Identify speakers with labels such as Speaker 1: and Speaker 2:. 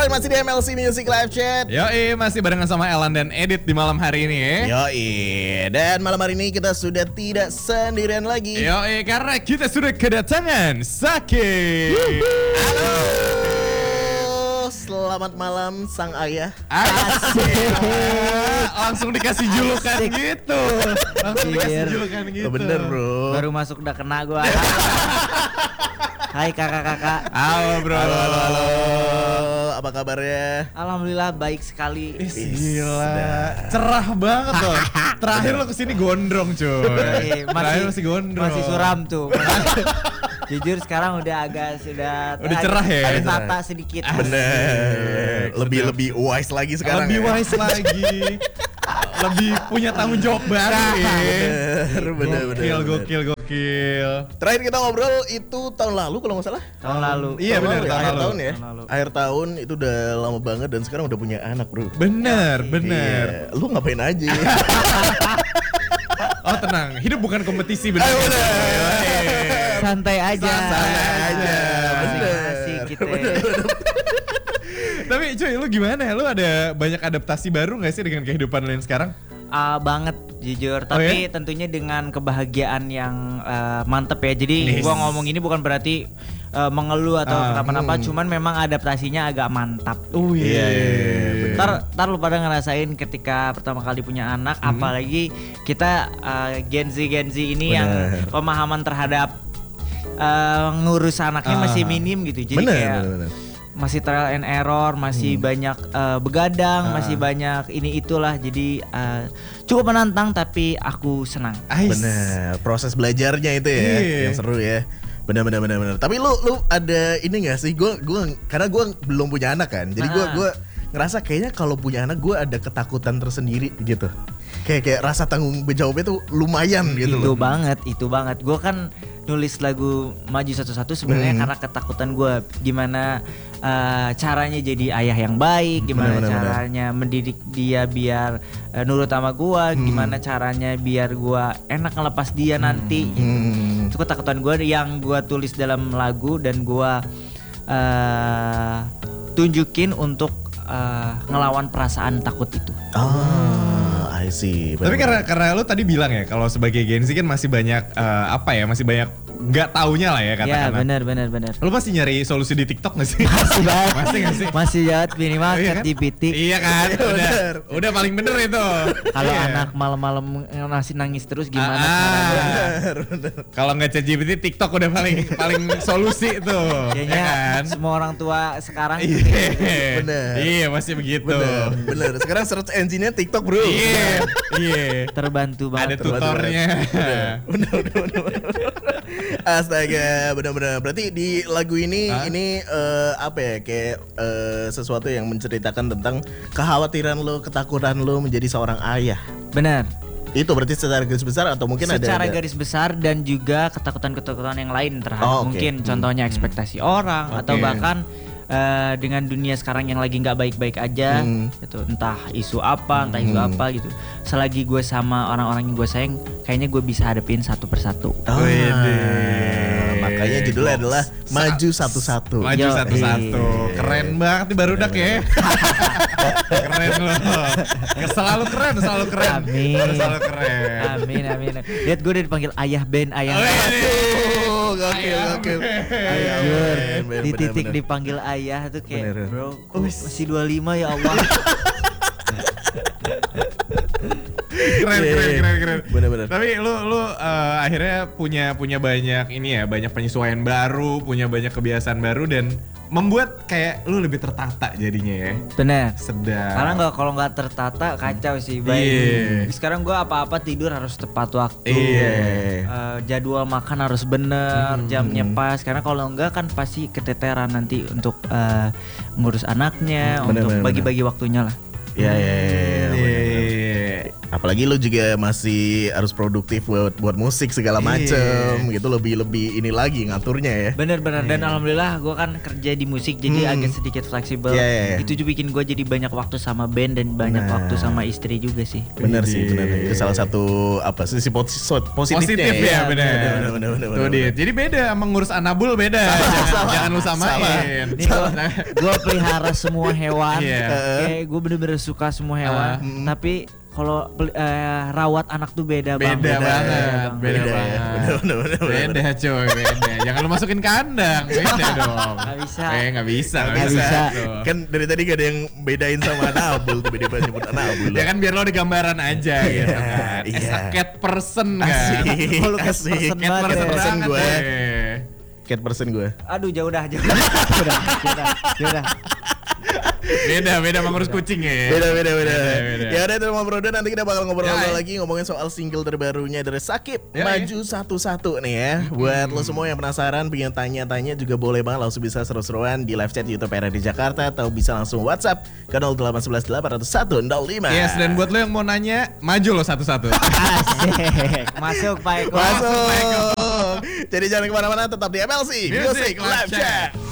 Speaker 1: kalian masih di MLC Music Live Chat.
Speaker 2: Yoi, masih barengan sama Elan dan Edit di malam hari ini ya.
Speaker 1: Yoi, dan malam hari ini kita sudah tidak sendirian lagi.
Speaker 2: Yoi, karena kita sudah kedatangan Saki.
Speaker 1: Halo, selamat malam sang ayah.
Speaker 2: Asik. Langsung dikasih julukan gitu. Langsung dikasih julukan gitu.
Speaker 1: Oh, bener bro.
Speaker 3: Baru masuk udah kena gua. Hai kakak-kakak.
Speaker 2: Halo bro.
Speaker 1: Halo, apa kabarnya?
Speaker 3: Alhamdulillah baik sekali.
Speaker 2: Gila, cerah banget loh. Terakhir lo kesini gondrong cuy. Terakhir masih gondrong.
Speaker 3: Masih suram tuh. Jujur sekarang udah agak sudah
Speaker 2: cerah ya?
Speaker 3: Ada tata sedikit.
Speaker 1: Bener. Lebih wise lagi sekarang.
Speaker 2: Lebih
Speaker 1: ya?
Speaker 2: wise lagi. Lebih punya tanggung jawab baru ya.
Speaker 1: Bener.
Speaker 2: Gokil.
Speaker 1: Terakhir kita ngobrol itu tahun lalu kalau nggak salah.
Speaker 3: Tahun lalu.
Speaker 2: Iya benar,
Speaker 1: Akhir
Speaker 2: tahun
Speaker 1: tahun
Speaker 2: lalu.
Speaker 1: ya.
Speaker 3: Tahun lalu.
Speaker 1: Akhir tahun itu udah lama banget dan sekarang udah punya anak bro.
Speaker 2: Bener.
Speaker 1: Iya. Lu ngapain aja?
Speaker 2: Oh tenang, hidup bukan kompetisi bener.
Speaker 3: Santai aja. Asik-asik gitu.
Speaker 2: Tapi cuy, lu gimana? Lu ada banyak adaptasi baru gak sih dengan kehidupan lu yang sekarang?
Speaker 3: Banget jujur,
Speaker 2: Oh,
Speaker 3: tapi
Speaker 2: ya?
Speaker 3: tentunya dengan kebahagiaan yang mantep ya. Jadi
Speaker 2: Yes.
Speaker 3: gua ngomong ini bukan berarti mengeluh atau kenapa-napa, cuman memang adaptasinya agak mantap.
Speaker 1: Iya.
Speaker 3: Ntar lu pada ngerasain ketika pertama kali punya anak, apalagi kita Gen Z ini yang pemahaman terhadap ngurus anaknya masih minim gitu. Jadi kayak masih trial and error, masih banyak begadang, masih banyak ini itulah. Jadi cukup menantang tapi aku senang.
Speaker 1: Bener, proses belajarnya itu ya yang seru ya. Bener. Tapi lu ada ini gak sih? Karena gue belum punya anak kan. Jadi gue ngerasa kayaknya kalau punya anak gue ada ketakutan tersendiri gitu. Kayak rasa tanggung jawabnya tuh lumayan gitu
Speaker 3: Itu
Speaker 1: loh.
Speaker 3: banget. Gue kan nulis lagu Maju Satu-Satu sebenarnya karena ketakutan gue gimana caranya jadi ayah yang baik, gimana caranya mendidik dia biar nurut sama gue, gimana caranya biar gue enak ngelepas dia nanti. Itu ketakutan gue yang gue tulis dalam lagu dan gue tunjukin untuk ngelawan perasaan takut itu.
Speaker 1: I see.
Speaker 2: Tapi karena lu tadi bilang ya kalau sebagai Gen Z kan masih banyak masih banyak nggak taunya lah ya katakanlah.
Speaker 3: Ya benar.
Speaker 2: Lu masih nyari solusi di TikTok nggak sih?
Speaker 3: Masih banget.
Speaker 2: Masih nggak sih?
Speaker 3: Masih jawab minimarket
Speaker 2: Iya kan?
Speaker 3: GPT.
Speaker 2: Iya kan? Udah paling bener itu.
Speaker 3: Kalau
Speaker 2: Iya.
Speaker 3: anak malam-malam nangis terus gimana?
Speaker 2: Kalau nggak ChatGPT, TikTok udah paling solusi tuh.
Speaker 3: Kayaknya
Speaker 2: Ya kan?
Speaker 3: semua orang tua sekarang
Speaker 1: Bener.
Speaker 2: Iya masih begitu.
Speaker 1: Bener. Sekarang search engine-nya TikTok bro.
Speaker 2: Iya.
Speaker 3: terbantu
Speaker 2: Ada
Speaker 3: banget.
Speaker 2: tutornya.
Speaker 1: Bener. Astaga, benar-benar. Berarti di lagu ini kayak sesuatu yang menceritakan tentang kekhawatiran lo, ketakutan lo menjadi seorang ayah.
Speaker 3: Benar.
Speaker 1: Itu berarti secara garis besar atau mungkin
Speaker 3: Secara
Speaker 1: ada
Speaker 3: garis besar dan juga ketakutan-ketakutan yang lain terhadap mungkin contohnya ekspektasi orang atau bahkan dengan dunia sekarang yang lagi nggak baik-baik aja gitu, entah isu apa gitu. Selagi gue sama orang-orang yang gue sayang, kayaknya gue bisa hadapin satu persatu.
Speaker 1: Makanya judulnya adalah Maju Satu-Satu.
Speaker 2: Maju satu-satu. Keren banget nih barudak ya. Keren loh. Selalu keren.
Speaker 3: Amin.
Speaker 2: Selalu keren.
Speaker 3: Amin. Lihat gue udah dipanggil ayah band, ayah.
Speaker 1: Gokil.
Speaker 3: Jujur, di titik dipanggil ayah tuh kayak bro, kok masih 25 ya Allah.
Speaker 2: Keren.
Speaker 1: Bener.
Speaker 2: Tapi lu akhirnya punya banyak banyak penyesuaian baru, punya banyak kebiasaan baru dan membuat kayak lu lebih tertata jadinya ya.
Speaker 3: Bener.
Speaker 2: Sedap.
Speaker 3: Karena kalau nggak tertata kacau sih. Sekarang gue apa-apa tidur harus tepat waktu. Jadwal makan harus bener, jamnya pas. Karena kalau enggak kan pasti keteteran nanti untuk ngurus anaknya, untuk bagi-bagi waktunya lah.
Speaker 1: Iya. Apalagi lu juga masih harus produktif buat musik segala macem gitu, lebih ini lagi ngaturnya ya.
Speaker 3: Bener-bener, dan alhamdulillah gue kan kerja di musik jadi agak sedikit fleksibel. Itu juga bikin gue jadi banyak waktu sama band dan banyak waktu sama istri juga sih.
Speaker 1: Bener sih, bener. Itu salah satu sisi positifnya
Speaker 2: ya. Bener. Tuh dia. Jadi beda, mengurus anabul beda. Jangan lu samain.
Speaker 3: Gue pelihara semua hewan. Kayak gue bener-bener suka semua hewan. Tapi kalau rawat anak tuh beda banget.
Speaker 2: Beda coy, beda. Jangan lu masukin kandang, beda dong.
Speaker 3: Gak bisa.
Speaker 2: Nggak bisa.
Speaker 1: Kan dari tadi gak ada yang bedain sama anabul tuh, beda nyebut anabul.
Speaker 2: Ya kan biar lo ada gambaran aja gitu kan. Cat person kan.
Speaker 3: Kalau cat person
Speaker 1: Cat person gue.
Speaker 3: Aduh jauh dah.
Speaker 2: Beda mengurus kucing ya.
Speaker 1: Beda. Ya udah itu sama Bro Dan, nanti kita bakal ngobrol-ngobrol lagi ngomongin soal single terbarunya dari Sakib, Maju Satu-Satu nih ya. Buat lo semua yang penasaran, pengen tanya-tanya juga boleh banget, langsung bisa seru-seruan di live chat YouTube RRD Jakarta atau bisa langsung WhatsApp ke 0811 801 05.
Speaker 2: Yes, dan buat lo yang mau nanya, maju lo satu-satu.
Speaker 3: Asik. Masuk Pak Eko.
Speaker 1: Masuk. Jadi jangan kemana-mana, tetap di MLC Music Live Chat.